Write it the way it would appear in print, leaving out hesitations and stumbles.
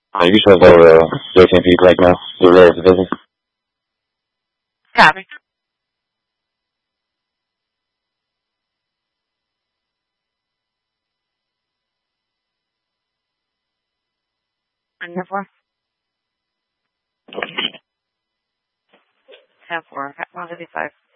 You can transfer over to 13 feet right now. You're ready for business. Copy. And therefore, 10-4, 155.